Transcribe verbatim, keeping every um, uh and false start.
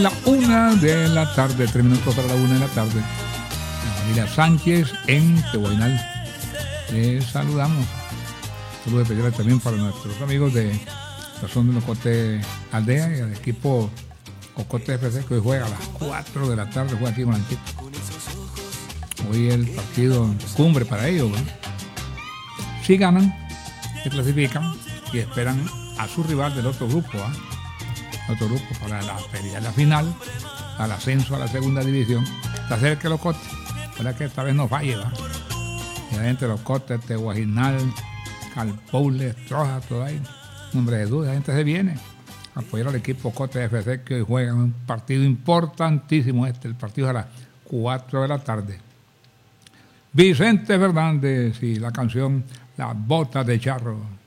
La una de la tarde, tres minutos para la una de la tarde. La familia Sánchez en Tehuaynal. Les saludamos. Saludos especiales también para nuestros amigos de la zona de Ocote Aldea y el equipo Ocote F C que hoy juega a las cuatro de la tarde, juega aquí con Anquito. Hoy el partido cumbre para ellos, ¿no? Si ganan, se clasifican y esperan a su rival del otro grupo, ¿eh? Otro grupo para la, la final, al ascenso a la segunda división. Se acerca el Ocote, para que esta vez no falle, ¿va? Y la gente de Ocote, Tehuaynal, Calpoule, Troja, todo ahí, nombre de duda, la gente se viene a apoyar al equipo Ocote F C que hoy juega un partido importantísimo este, el partido a las cuatro de la tarde. Vicente Fernández y la canción Las Botas de Charro.